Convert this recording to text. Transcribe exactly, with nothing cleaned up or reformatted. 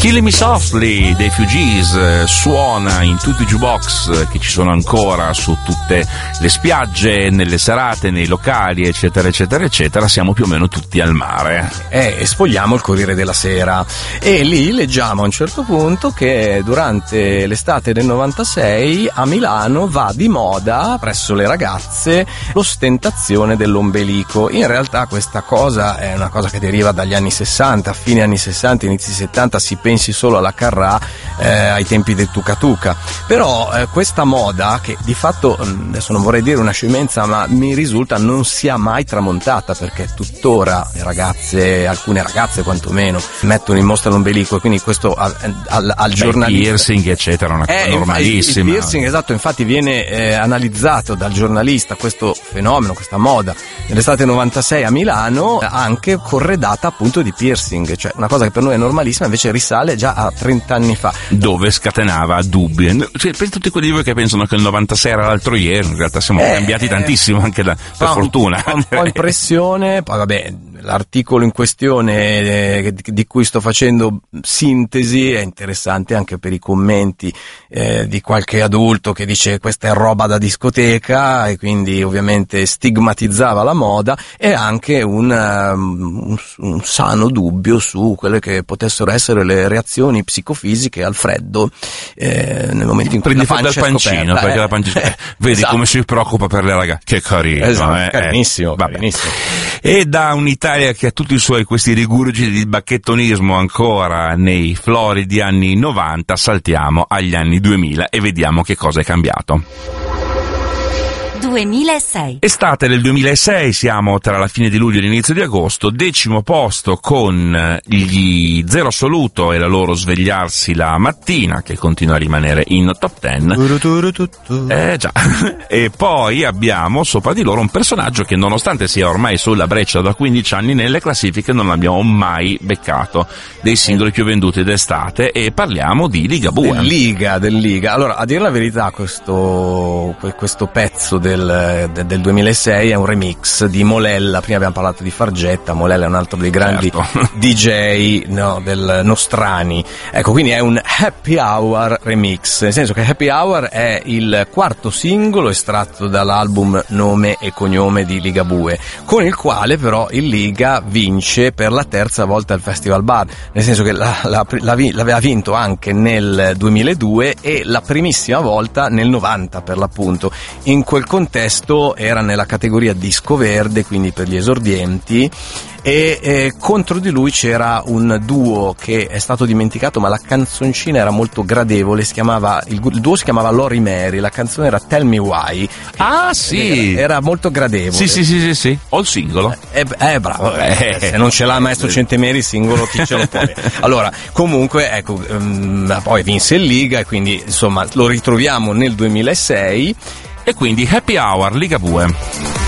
Killing Me Softly dei Fugees eh, suona in tutti i jukebox eh, che ci sono ancora su tutte le spiagge, nelle serate, nei locali, eccetera eccetera eccetera. Siamo più o meno tutti al mare eh, e sfogliamo il Corriere della Sera e lì leggiamo a un certo punto che durante l'estate del novantasei a Milano va di moda presso le ragazze l'ostentazione dell'ombelico. In realtà questa cosa è una cosa che deriva dagli anni sessanta, fine anni sessanta, inizi settanta, si pensi solo alla Carrà eh, ai tempi del Tuca Tuca. Però eh, questa moda, che di fatto adesso non vorrei dire una scemenza, ma mi risulta non sia mai tramontata, perché tuttora le ragazze, alcune ragazze quantomeno, mettono in mostra l'ombelico, e quindi questo al, al, al giornalista, il piercing eccetera, una cosa normalissima. Il piercing, esatto, infatti viene eh, analizzato dal giornalista questo fenomeno, questa moda nell'estate novantasei a Milano, anche corredata appunto di piercing, cioè una cosa che per noi è normalissima invece risale già a trenta anni fa, dove scatenava dubbi. Cioè, per tutti quelli di voi che pensano che il novantasei era l'altro ieri, in realtà siamo eh, cambiati tantissimo, anche da, per un, fortuna. Un po' impressione, poi vabbè, l'articolo in questione eh, di cui sto facendo sintesi è interessante anche per i commenti eh, di qualche adulto che dice questa è roba da discoteca, e quindi ovviamente stigmatizzava la moda, e anche un, um, un, un sano dubbio su quelle che potessero essere le reazioni psicofisiche al freddo eh, nel momento in cui prendi la pancia dal pancino, scoperta, perché eh. la pancia eh, vedi esatto. come si preoccupa per le ragazze, che carino, esatto, eh, carinissimo, eh, carinissimo. E da un'Italia che ha tutti i suoi questi rigurgiti di bacchettonismo ancora nei floridi anni novanta, saltiamo agli anni duemila e vediamo che cosa è cambiato. duemilasei. Estate del duemilasei, siamo tra la fine di luglio e l'inizio di agosto, decimo posto con gli Zero Assoluto e la loro Svegliarsi la mattina, che continua a rimanere in top ten. Eh già. E poi abbiamo sopra di loro un personaggio che, nonostante sia ormai sulla breccia da quindici anni, nelle classifiche non abbiamo mai beccato dei singoli più venduti d'estate, e parliamo di Ligabue. Del Liga, del Liga. Allora, a dire la verità, questo, questo pezzo del Del, del duemilasei è un remix di Molella. Prima abbiamo parlato di Fargetta, Molella è un altro dei grandi certo. D J no, del Nostrani, ecco, quindi è un Happy Hour remix, nel senso che Happy Hour è il quarto singolo estratto dall'album Nome e Cognome di Ligabue, con il quale però il Liga vince per la terza volta il Festival Bar, nel senso che la, la, la, l'aveva vinto anche nel duemiladue e la primissima volta nel novanta per l'appunto. In quel contesto era nella categoria disco verde, quindi per gli esordienti, e eh, contro di lui c'era un duo che è stato dimenticato, ma la canzoncina era molto gradevole, si chiamava, il, il duo si chiamava Lori Mary, la canzone era Tell Me Why. Ah sì, era, era molto gradevole. Sì sì sì sì, sì. Ho il singolo. Eh, eh bravo, eh, se non ce l'ha Maestro Centemeri il singolo, chi ce lo può avere? Allora, comunque ecco, um, poi vinse il Liga e quindi insomma lo ritroviamo nel duemilasei. E quindi Happy Hour, Ligabue.